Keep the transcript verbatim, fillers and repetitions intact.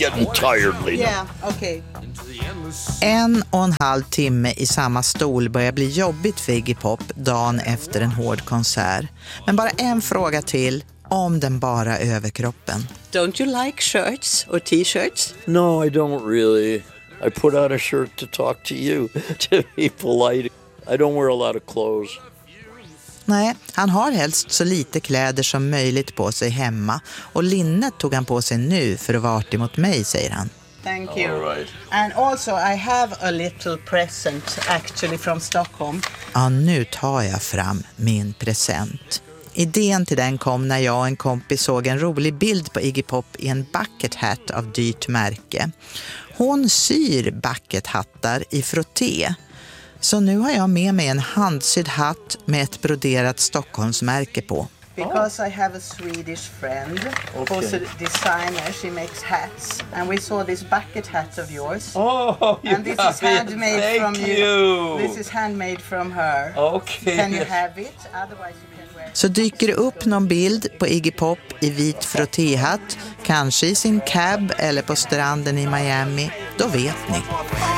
getting tired, Lena. Yeah, okay. En och en halv timme i samma stol börjar bli jobbigt för Iggy Pop dagen efter en hård konsert. Men bara en fråga till om den bara överkroppen. Don't you like shirts or t-shirts? No, I don't really. I put on a shirt to talk to you, to be polite. I don't wear a lot of clothes. Nej, han har helst så lite kläder som möjligt på sig hemma. Och linnet tog han på sig nu för att vara artig mot mig, säger han. Thank you. All right. And also I have a little present actually from Stockholm. Ja, nu tar jag fram min present. Idén till den kom när jag och en kompis såg en rolig bild på Iggy Pop i en bucket hat av dyrt märke. Hon syr bucket hattar i frotté. Så nu har jag med mig en handsydd hatt med ett broderat Stockholmsmärke på. Because I have a Swedish friend Okay. who's a designer. She makes hats. And we saw this bucket hat of yours. Oh, you And this got is handmade it. from Thank you. you. This is handmade from her. Okay. Can you have it? Otherwise you can wear it. Så dyker det upp någon bild på Iggy Pop i vit frottéhatt, kanske i sin cab eller på stranden i Miami, då vet ni.